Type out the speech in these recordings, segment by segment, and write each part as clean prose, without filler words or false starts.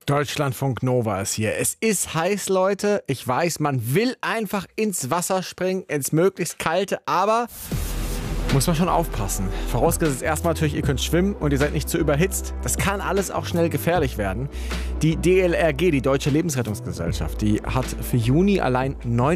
Deutschlandfunk Nova ist hier. Es ist heiß, Leute. Ich weiß, man will einfach ins Wasser springen, ins möglichst kalte, aber muss man schon aufpassen. Vorausgesetzt erstmal natürlich, ihr könnt schwimmen und ihr seid nicht zu überhitzt. Das kann alles auch schnell gefährlich werden. Die DLRG, die Deutsche Lebensrettungsgesellschaft, die hat für Juni allein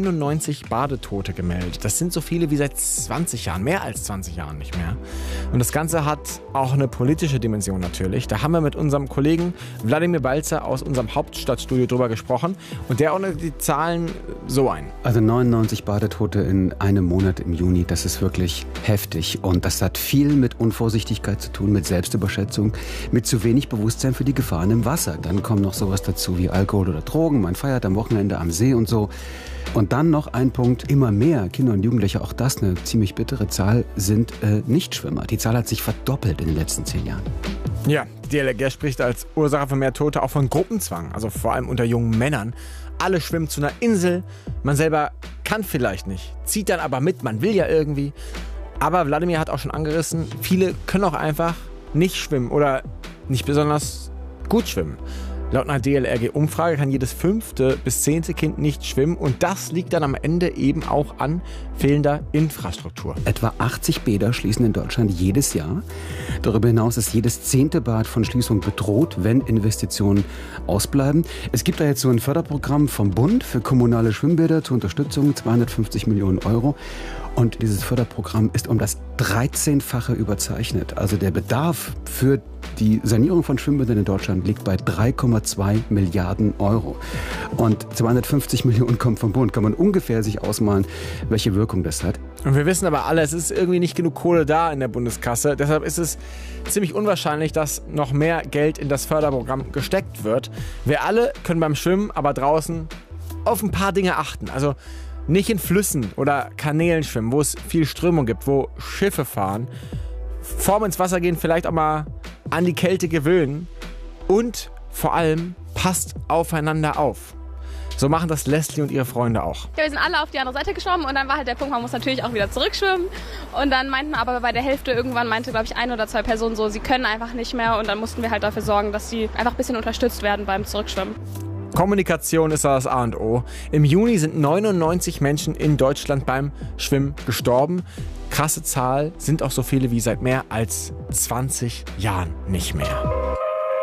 99 Badetote gemeldet. Das sind so viele wie seit 20 Jahren, mehr als 20 Jahren nicht mehr. Und das Ganze hat auch eine politische Dimension natürlich. Da haben wir mit unserem Kollegen Wladimir Balzer aus unserem Hauptstadtstudio drüber gesprochen. Und der ordnet die Zahlen so ein. Also 99 Badetote in einem Monat im Juni, das ist wirklich heftig. Und das hat viel mit Unvorsichtigkeit zu tun, mit Selbstüberschätzung, mit zu wenig Bewusstsein für die Gefahren im Wasser. Dann kommt noch sowas dazu wie Alkohol oder Drogen. Man feiert am Wochenende am See und so. Und dann noch ein Punkt, immer mehr Kinder und Jugendliche, auch das eine ziemlich bittere Zahl, sind Nichtschwimmer. Die Zahl hat sich verdoppelt in den letzten 10 Jahren. Ja, die DLRG spricht als Ursache für mehr Tote auch von Gruppenzwang, also vor allem unter jungen Männern. Alle schwimmen zu einer Insel, man selber kann vielleicht nicht, zieht dann aber mit, man will ja irgendwie. Aber Wladimir hat auch schon angerissen, viele können auch einfach nicht schwimmen oder nicht besonders gut schwimmen. Laut einer DLRG-Umfrage kann jedes 5. bis 10. Kind nicht schwimmen und das liegt dann am Ende eben auch an fehlender Infrastruktur. Etwa 80 Bäder schließen in Deutschland jedes Jahr. Darüber hinaus ist jedes 10. Bad von Schließung bedroht, wenn Investitionen ausbleiben. Es gibt da jetzt so ein Förderprogramm vom Bund für kommunale Schwimmbäder zur Unterstützung, 250 Millionen Euro. Und dieses Förderprogramm ist um das 13-fache überzeichnet. Also der Bedarf für die Sanierung von Schwimmbädern in Deutschland liegt bei 3,2 Milliarden Euro. Und 250 Millionen kommen vom Bund. Kann man ungefähr sich ausmalen, welche Wirkung das hat. Und wir wissen aber alle, es ist irgendwie nicht genug Kohle da in der Bundeskasse. Deshalb ist es ziemlich unwahrscheinlich, dass noch mehr Geld in das Förderprogramm gesteckt wird. Wir alle können beim Schwimmen aber draußen auf ein paar Dinge achten. Also nicht in Flüssen oder Kanälen schwimmen, wo es viel Strömung gibt, wo Schiffe fahren. Vorm ins Wasser gehen, vielleicht auch mal an die Kälte gewöhnen. Und vor allem passt aufeinander auf. So machen das Leslie und ihre Freunde auch. Ja, wir sind alle auf die andere Seite geschwommen und dann war halt der Punkt, man muss natürlich auch wieder zurückschwimmen. Und dann meinten aber bei der Hälfte irgendwann glaube ich, 1 oder 2 Personen so, sie können einfach nicht mehr. Und dann mussten wir halt dafür sorgen, dass sie einfach ein bisschen unterstützt werden beim Zurückschwimmen. Kommunikation ist das A und O. Im Juni sind 99 Menschen in Deutschland beim Schwimmen gestorben. Krasse Zahl, sind auch so viele wie seit mehr als 20 Jahren nicht mehr.